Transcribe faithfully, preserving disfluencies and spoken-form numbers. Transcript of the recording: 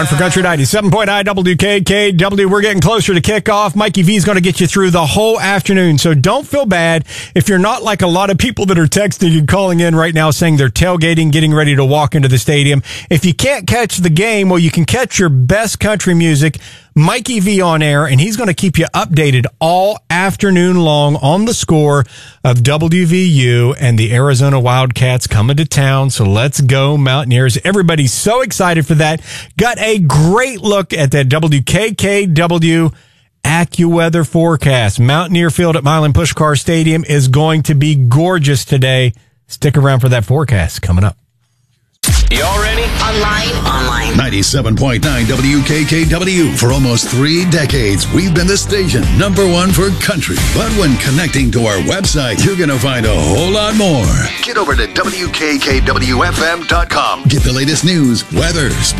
For Country ninety-seven point nine W K K W, we're getting closer to kickoff. Mikey V is going to get you through the whole afternoon, so don't feel bad if you're not like a lot of people that are texting and calling in right now saying they're tailgating, getting ready to walk into the stadium. If you can't catch the game, well, you can catch your best country music, Mikey V on air, and he's going to keep you updated all afternoon long on the score of W V U and the Arizona Wildcats coming to town. So let's go Mountaineers. Everybody's so excited for that. Got a great look at that W K K W AccuWeather forecast. Mountaineer Field at Milan Puskar Stadium is going to be gorgeous today. Stick around for that forecast coming up. Y'all ready? Online. Online. ninety-seven point nine W K K W. For almost three decades, we've been the station number one for country. But when connecting to our website, you're going to find a whole lot more. Get over to W K K W F M dot com. Get the latest news, weather, sports.